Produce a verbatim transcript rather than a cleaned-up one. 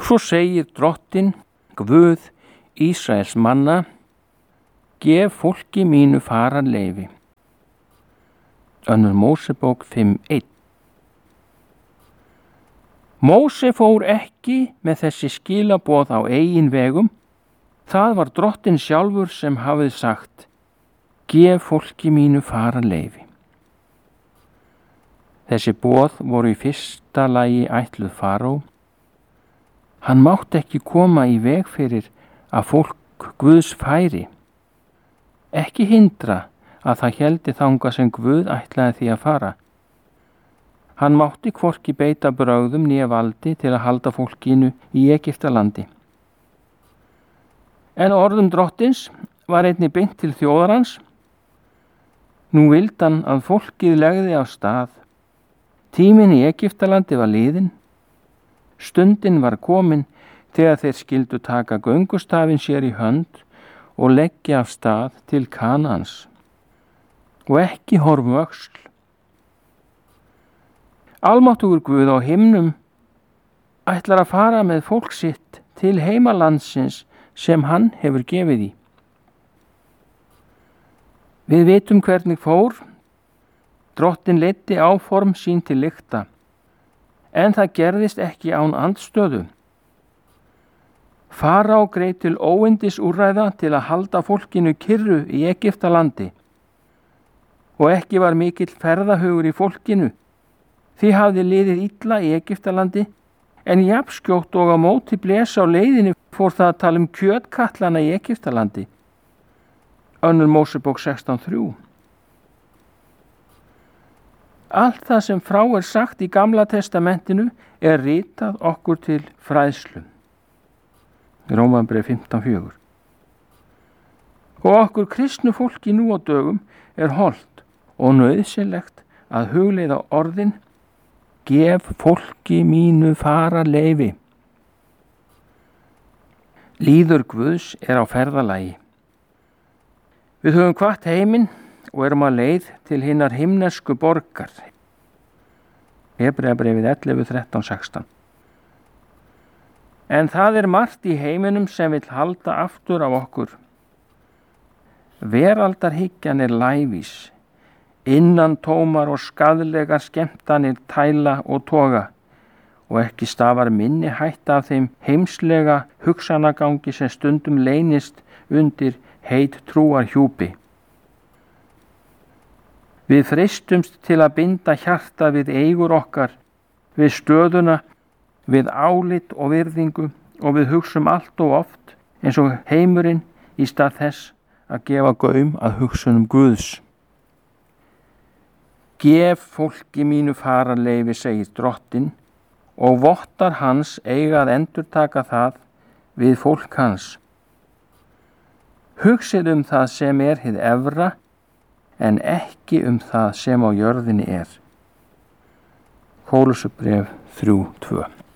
Svo segir Drottinn, Guð Ísraels manna, gef fólki mínu fara leyfi. Önnur Mósebók fimm eitt. Móse fór ekki með þessi skilaboð á eigin vegum. Það var Drottinn sjálfur sem hafði sagt, gef fólki mínu fara leyfi. Þessi boð voru í fyrsta lagi ætluð Faró. Hann mátti ekki koma í veg fyrir að fólk Guðs færi, ekki hindra að það héldi þangað sem Guð ætlaði því að fara. Hann mátti hvorki beita brögðum né valdi til að halda fólkinu í Egyptalandi. En orðum Drottins var einnig beint til þjóðarans. Nú vildi hann að fólkið legði af stað. Tíminn í Egyptalandi var liðinn. Stundin var komin þegar þeir skyldu taka göngustafinn sér í hönd og leggja af stað til Kanaans og ekki horfa um öxl. Almáttugur Guð á himnum ætlar að fara með fólk sitt til heimalandsins sem hann hefur gefið í. Við vitum hvernig fór. Drottinn leiddi áform sín til lykta, en það gerðist ekki án andstöðu. Fará greip til óyndisúrræða til að halda fólkinu kyrru í Egyptalandi og ekki var mikill ferðahugur í fólkinu. Því hafði liðið illa í Egyptalandi, en jafnskjótt og á móti blés á leiðinni fór það að tala um kjötkattlana í Egyptalandi. Önnur Mósebók sextán þrjú. Allt það sem frá er sagt í Gamla testamentinu er ritað okkur til fræðslu. Rómarbréf fimmtán fjögur. Og okkur kristnu fólki nú á dögum er hollt og nauðsynlegt að hugleiða orðin, gef fólki mínu fara leyfi. Líður Guðs er á ferðalagi. Við höfum hvatt heiminn og erum á leið til hinnar himnesku borgar. Hebreabréfið ellefu þrettán sextán. En það er margt í heiminum sem vill halda aftur af okkur. Veraldarhyggjan er lævís. Innan tómar og skaðlegar skemmtanir tæla og toga og ekki stafar minni hætta af þeim heimslega hugsanagangi sem stundum leynist undir heit trúar hjúpi. Við freistumst til að binda hjarta við eigur okkar, við stöðuna, við álit og virðingu og við hugsum allt og oft eins og heimurinn í stað þess að gefa gaum að hugsunum Guðs. Gef fólki mínu fara leyfi, segir Drottinn, og vottar hans eiga að endurtaka það við fólk hans. Hugsið um það sem er hið efra, en ekki um það sem á jörðinni er. Kólussubréf þrjú tvö.